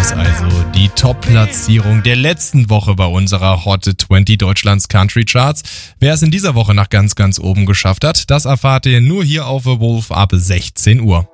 Das also die Top-Platzierung der letzten Woche bei unserer Hot 20 Deutschlands Country Charts. Wer es in dieser Woche nach ganz, ganz oben geschafft hat, das erfahrt ihr nur hier auf The Wolf ab 16 Uhr.